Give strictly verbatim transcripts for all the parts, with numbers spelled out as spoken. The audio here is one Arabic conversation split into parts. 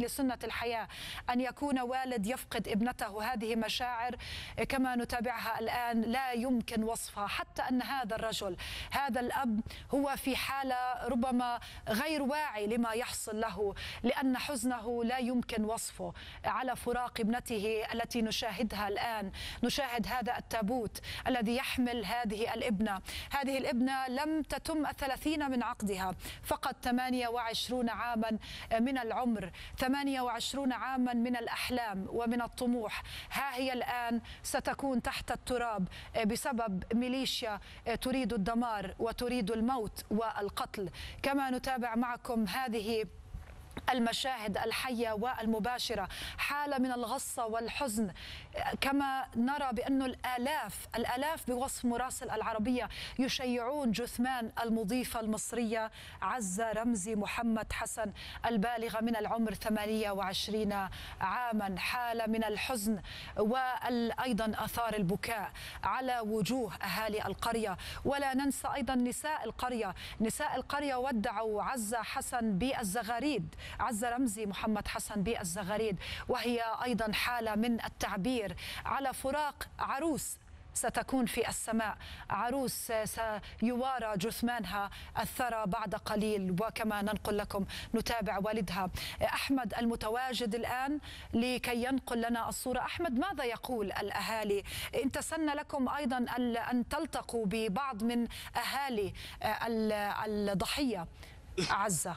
لسنة الحياة أن يكون والد يفقد ابنته. هذه مشاعر كما نتابعها الآن لا يمكن وصفها، حتى أن هذا الرجل هذا الأب هو في حالة ربما غير واعي لما يحصل له، لأن حزنه لا يمكن وصفه على فراق ابنته التي نشاهدها الآن. نشاهد هذا التابوت الذي يحمل هذه الابنة. هذه الابنة لم تتم الثلاثين من عقدها، فقط ثمانية وعشرين عاما من العمر، ثمانية وعشرين عاما من الأحلام ومن الطموح. ها هي الآن ستكون تحت التراب بسبب ميليشيا تريد الدمار وتريد الموت والقتل. كما نتابع معكم هذه المشاهد الحية والمباشرة، حالة من الغصة والحزن. كما نرى بأنه الآلاف الآلاف بوصف مراسل العربية يشيعون جثمان المضيفة المصرية عزة رمزي محمد حسن البالغة من العمر ثمانية وعشرين عاما. حالة من الحزن وأيضا آثار البكاء على وجوه أهالي القرية. ولا ننسى أيضا نساء القرية. نساء القرية ودعوا عزة حسن بالزغاريد، عزة رمزي محمد حسن بالزغاريد، وهي أيضا حالة من التعبير على فراق عروس ستكون في السماء، عروس سيوارى جثمانها الثرى بعد قليل. وكما ننقل لكم نتابع والدها أحمد المتواجد الآن لكي ينقل لنا الصورة. أحمد، ماذا يقول الأهالي؟ إن تسنى لكم أيضا أن تلتقوا ببعض من أهالي الضحية عزة.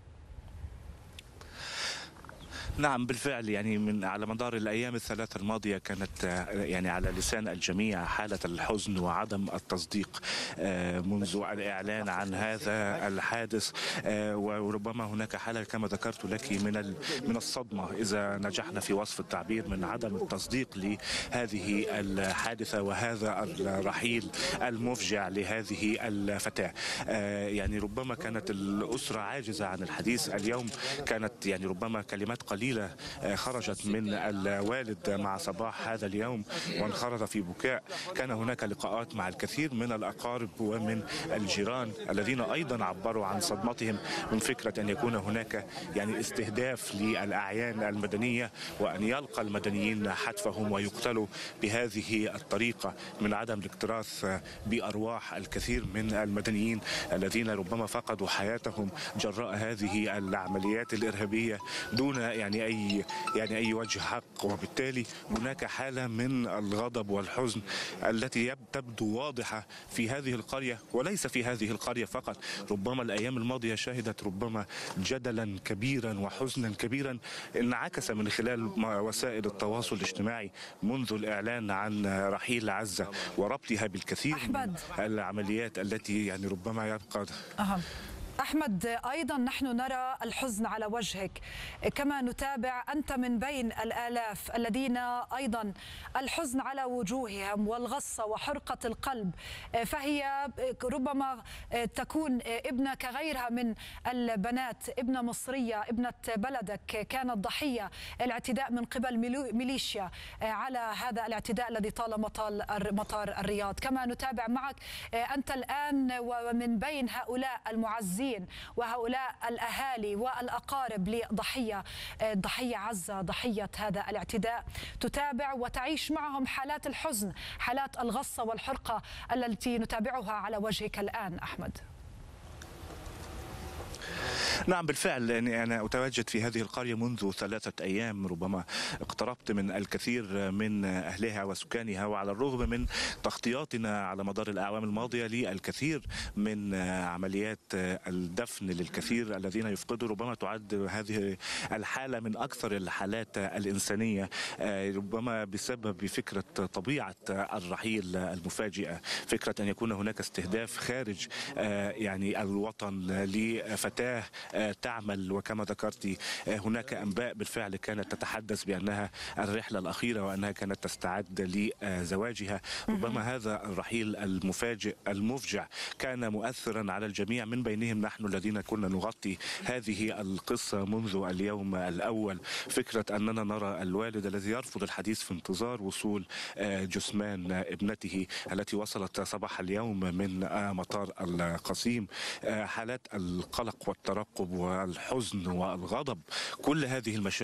نعم بالفعل، يعني من على مدار الأيام الثلاثة الماضية كانت يعني على لسان الجميع حالة الحزن وعدم التصديق منذ الإعلان عن هذا الحادث، وربما هناك حالة كما ذكرت لك من من الصدمة إذا نجحنا في وصف التعبير، من عدم التصديق لهذه الحادثة وهذا الرحيل المفجع لهذه الفتاة. يعني ربما كانت الأسرة عاجزة عن الحديث اليوم. كانت يعني ربما كلمات قليلة خرجت من الوالد مع صباح هذا اليوم وانخرط في بكاء. كان هناك لقاءات مع الكثير من الأقارب ومن الجيران الذين أيضا عبروا عن صدمتهم من فكرة أن يكون هناك يعني استهداف للأعيان المدنية، وأن يلقى المدنيين حتفهم ويقتلوا بهذه الطريقة، من عدم الاكتراث بأرواح الكثير من المدنيين الذين ربما فقدوا حياتهم جراء هذه العمليات الإرهابية دون يعني أي يعني أي وجه حق. وبالتالي هناك حالة من الغضب والحزن التي تبدو واضحة في هذه القرية، وليس في هذه القرية فقط. ربما الأيام الماضية شهدت ربما جدلا كبيرا وحزنا كبيرا انعكس من خلال وسائل التواصل الاجتماعي منذ الإعلان عن رحيل عزة وربطها بالكثير أحمد. من العمليات التي يعني ربما يبقى أهم. أحمد، أيضا نحن نرى الحزن على وجهك، كما نتابع أنت من بين الآلاف الذين أيضا الحزن على وجوههم والغصة وحرقة القلب. فهي ربما تكون ابنة كغيرها من البنات، ابنة مصرية، ابنة بلدك، كانت ضحية الاعتداء من قبل ميليشيا على هذا الاعتداء الذي طال مطار الرياض. كما نتابع معك أنت الآن ومن بين هؤلاء المعزين وهؤلاء الأهالي والأقارب لضحية ضحية عزة، ضحية هذا الاعتداء، تتابع وتعيش معهم حالات الحزن، حالات الغصة والحرقة التي نتابعها على وجهك الآن. أحمد. نعم بالفعل، يعني أنا أتواجد في هذه القرية منذ ثلاثة أيام. ربما اقتربت من الكثير من أهلها وسكانها، وعلى الرغم من تغطياتنا على مدار الأعوام الماضية للكثير من عمليات الدفن للكثير الذين يفقدوا، ربما تعد هذه الحالة من أكثر الحالات الإنسانية، ربما بسبب فكرة طبيعة الرحيل المفاجئة، فكرة أن يكون هناك استهداف خارج يعني الوطن لفتاة تعمل. وكما ذكرتي هناك أنباء بالفعل كانت تتحدث بأنها الرحلة الأخيرة وأنها كانت تستعد لزواجها. ربما هذا الرحيل المفاجئ المفجع كان مؤثرا على الجميع، من بينهم نحن الذين كنا نغطي هذه القصة منذ اليوم الأول. فكرة أننا نرى الوالد الذي يرفض الحديث في انتظار وصول جثمان ابنته التي وصلت صباح اليوم من مطار القصيم. حالات القلق والترقب والحزن والغضب، كل هذه المشاعر